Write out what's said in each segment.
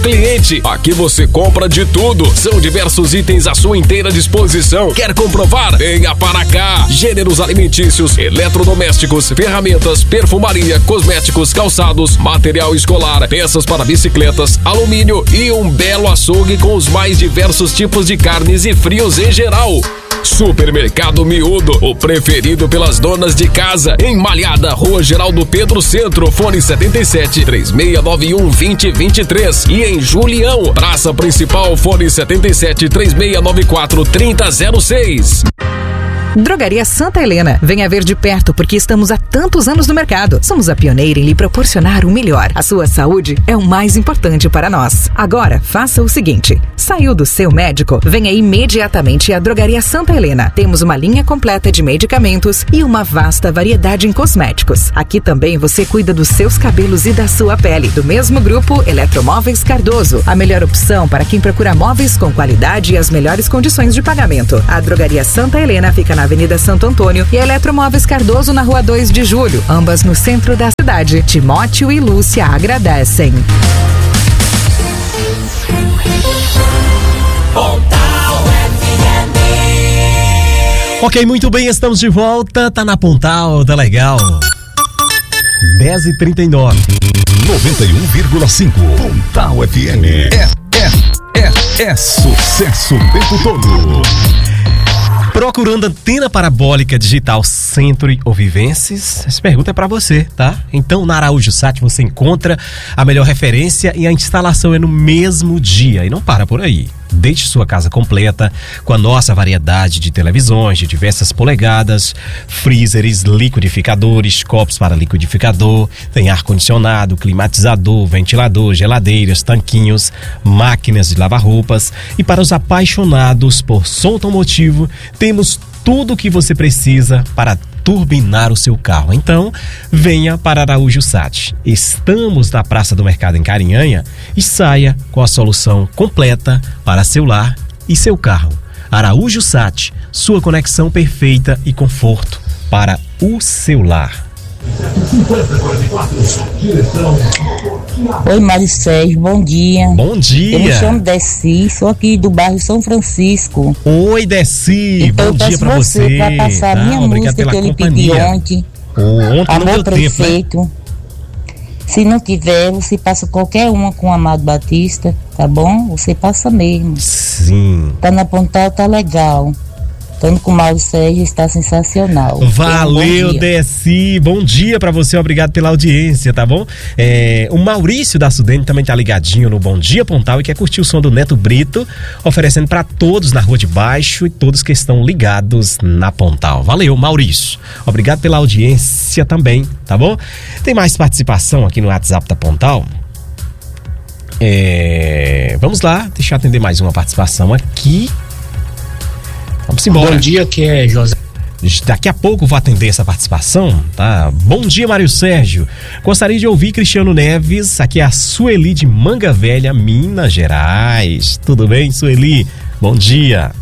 Cliente, aqui você compra de tudo. São diversos itens à sua inteira disposição. Quer comprovar? Venha para cá. Gêneros alimentícios, eletrodomésticos, ferramentas, perfumaria, cosméticos, calçados, material escolar, peças para bicicletas, alumínio e um belo açougue com os mais diversos tipos de carnes e frios em geral. Supermercado Miúdo, o preferido pelas donas de casa, em Malhada, Rua Geraldo Pedro Centro, fone 77 3691 2023 e em Julião, Praça Principal, fone 77 3694 3006. Drogaria Santa Helena. Venha ver de perto porque estamos há tantos anos no mercado. Somos a pioneira em lhe proporcionar o melhor. A sua saúde é o mais importante para nós. Agora, faça o seguinte. Saiu do seu médico? Venha imediatamente à Drogaria Santa Helena. Temos uma linha completa de medicamentos e uma vasta variedade em cosméticos. Aqui também você cuida dos seus cabelos e da sua pele. Do mesmo grupo, Eletromóveis Cardoso. A melhor opção para quem procura móveis com qualidade e as melhores condições de pagamento. A Drogaria Santa Helena fica na Avenida Santo Antônio e a Eletromóveis Cardoso na Rua 2 de Julho, ambas no centro da cidade. Timóteo e Lúcia agradecem. Ok, muito bem, estamos de volta. Tá na Pontal, tá legal. 10h39. 91,5. Pontal FM. É sucesso o tempo todo. Procurando antena parabólica digital Century ou Vivenses? Essa pergunta é pra você, tá? Então, na Araújo Sat você encontra a melhor referência e a instalação é no mesmo dia. E não para por aí. Deixe sua casa completa com a nossa variedade de televisões de diversas polegadas, freezers, liquidificadores, copos para liquidificador, tem ar-condicionado, climatizador, ventilador, geladeiras, tanquinhos, máquinas de lavar roupas. E para os apaixonados por som automotivo, temos tudo o que você precisa para turbinar o seu carro. Então, venha para Araújo Sat. Estamos na Praça do Mercado em Carinhanha e saia com a solução completa para seu lar e seu carro. Araújo Sat, sua conexão perfeita e conforto para o seu lar. Oi, Mário Sérgio, bom dia. Bom dia. Eu me chamo Deci, sou aqui do bairro São Francisco. Oi, Deci, então, bom dia pra você. Para passar a minha música que eu lhe pedi ontem. Ontem Amor Prefeito. Tempo, né? Se não tiver, você passa qualquer uma com o Amado Batista, tá bom? Você passa mesmo. Sim. Tá na Pontal, tá legal. Estando com o Mauro Sérgio, está sensacional. Valeu, Deci. Bom dia pra você, obrigado pela audiência, tá bom? O Maurício da Sudene também tá ligadinho no Bom Dia Pontal e quer curtir o som do Neto Brito, oferecendo pra todos na Rua de Baixo e todos que estão ligados na Pontal. Valeu, Maurício. Obrigado pela audiência também, tá bom? Tem mais participação aqui no WhatsApp da Pontal? Vamos lá, deixa eu atender mais uma participação aqui. Vamos embora. Bom dia, que é José. Daqui a pouco vou atender essa participação, tá? Bom dia, Mário Sérgio. Gostaria de ouvir Cristiano Neves. Aqui é a Sueli de Manga Velha, Minas Gerais. Tudo bem, Sueli? Bom dia.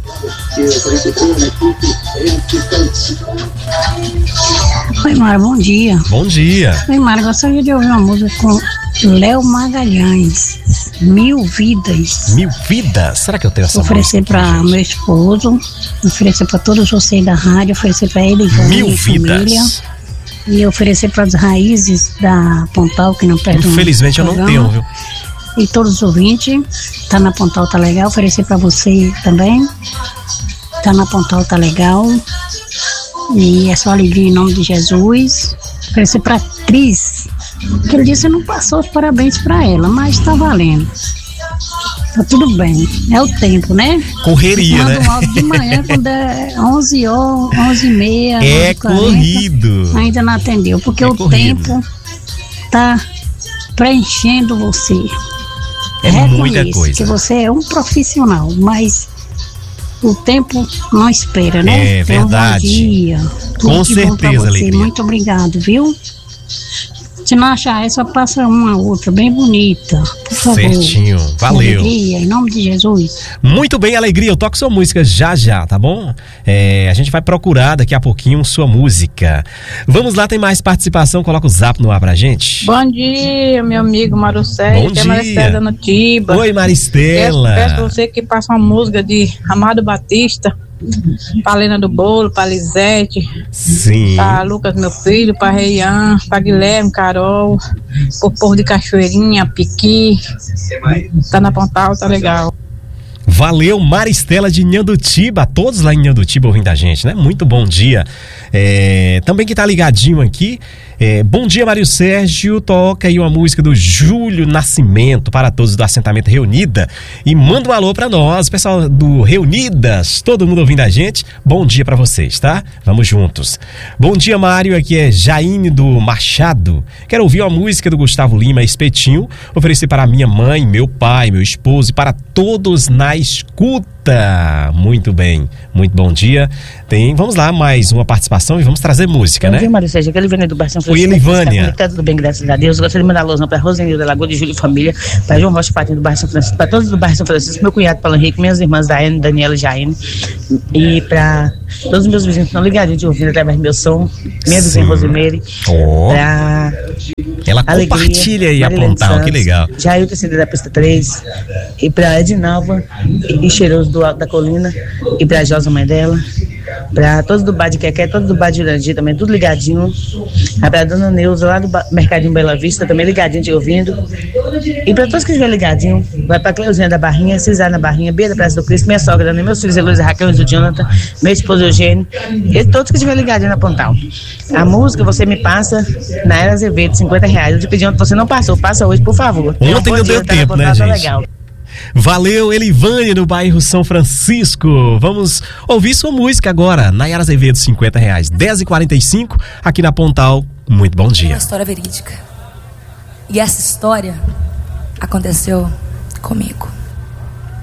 Oi, Mário, bom dia. Bom dia. Oi, Mário, gostaria de ouvir uma música com Léo Magalhães, Mil Vidas. Mil Vidas? Será que eu tenho essa música? Oferecer para meu esposo, oferecer para todos vocês da rádio, oferecer para ele e Mil família. Vidas. E oferecer para as raízes da Pontal, que não perdem. Infelizmente eu não tenho, viu? E todos os ouvintes, tá na Pontal, tá legal. Oferecer para você também. Tá na Pontal, tá legal. E é só alegria em nome de Jesus. Oferecer para Cris. Aquele dia você não passou os parabéns para ela, mas tá valendo. Tá tudo bem. É o tempo, né? Correria, né? Um áudio de manhã, quando é 11 horas, 11h30. É corrido. Ainda não atendeu, porque o corrido. tempo tá preenchendo você. É muita coisa. Que você é um profissional, mas o tempo não espera, né? É verdade. Então, bom dia. Com certeza, Alegria. Alegria. Muito obrigado, viu? Se não achar essa, passa uma outra bem bonita. Por favor. Certinho, valeu. Alegria, em nome de Jesus. Muito bem, Alegria, eu toco sua música já, tá bom? A gente vai procurar daqui a pouquinho sua música. Vamos lá, tem mais participação, coloca o zap no ar pra gente. Bom dia, meu amigo Maricela. Bom dia. Maristela no Tiba. Oi, Maristela. Peço você que passa uma música de Amado Batista, pra Lena do Bolo, pra Lisete, Sim. pra Lucas, meu filho, pra Reian, pra Guilherme, Carol, pro povo de Cachoeirinha, Piqui. Tá na Pontal, tá legal. Valeu, Maristela de Nhandutiba, todos lá em Nhandutiba ouvindo a gente, né? Muito bom dia. Também que tá ligadinho aqui, bom dia, Mário Sérgio, toca aí uma música do Júlio Nascimento para todos do assentamento Reunida e manda um alô pra nós, pessoal do Reunidas, todo mundo ouvindo a gente, bom dia pra vocês, tá? Vamos juntos. Bom dia, Mário, aqui é Jaine do Machado, quero ouvir uma música do Gustavo Lima, Espetinho, oferecer para minha mãe, meu pai, meu esposo e para todos na escuta. Muito bem, muito bom dia. Vamos lá, mais uma participação e vamos trazer música, né? Bom dia, Mário Sérgio, aqui é Elivânia do Bairro São Oi, Francisco. Elivânia. Tá tudo bem, graças a Deus. Gostaria de mandar alusão para Rosenilda da Lagoa de Júlio e Família, para João Rocha Patinho do Bairro São Francisco, para todos do Bairro São Francisco, meu cunhado Paulo Henrique, minhas irmãs Daiane, Daniela e Jaine, e para todos os meus vizinhos que estão ligadinhos de ouvindo através do meu som, minha vizinha Rosemary, para ela compartilha aí a Pontal, que legal. Jair Tecido da Pista 3, e para Edinalva e Cheiroso do Alto da Colina, e para Josa, mãe dela, para todos do bar de Quequé, todos do bar de Jurandir também, tudo ligadinho. Para Dona Neuza lá do Mercadinho Bela Vista, também ligadinho te ouvindo. E para todos que estiverem ligadinho, vai para Cleuzinha da Barrinha, Cisar na Barrinha, Bia da Praça do Cristo, minha sogra, né? Meus filhos Heloísa, Raquel e o Jonathan, meu esposo Eugênio, e todos que estiverem ligadinho na Pontal. A música você me passa na Era Azevedo, R$50. Eu te pedi ontem, você não passou, passa hoje, por favor. Ontem não deu tempo, né, gente? Legal. Valeu, Elivânia do bairro São Francisco. Vamos ouvir sua música agora. Nayara Azevedo, R$50. 10h45 aqui na Pontal. Muito bom dia. É uma história verídica. E essa história aconteceu comigo.